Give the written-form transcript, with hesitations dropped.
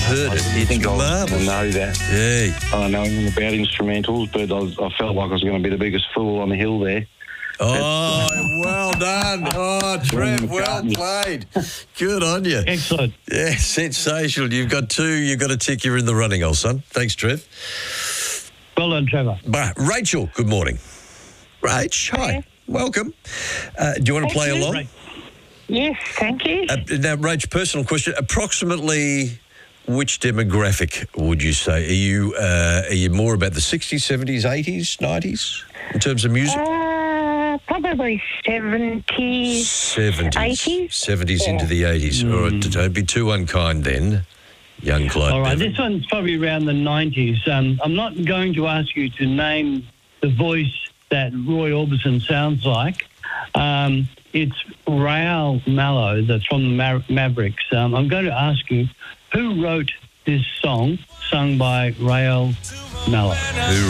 heard it. It's think marvellous. I know that. Yeah. I know about instrumentals, but I felt like I was going to be the biggest fool on the hill there. Oh, well done. Oh, Trev, well played. Good on you. Excellent. Yeah, sensational. You've got two. You've got a tick. You're in the running, old son. Thanks, Trev. Well done, Trevor. Rachel, good morning. Rach, hi. Welcome. Do you want to play along? Yes, thank you. Now, Rach, personal question. Approximately which demographic would you say? Are you more about the 60s, 70s, 80s, 90s in terms of music? Probably 70s. 80s. 70s into the 80s. All right, don't be too unkind then, young Clyde. All right, Bevan. this one's probably around the 90s. I'm not going to ask you to name the voice that Roy Orbison sounds like. It's Rael Mallow, that's from the Mavericks. I'm going to ask you, who wrote this song sung by Rael Mallow? Who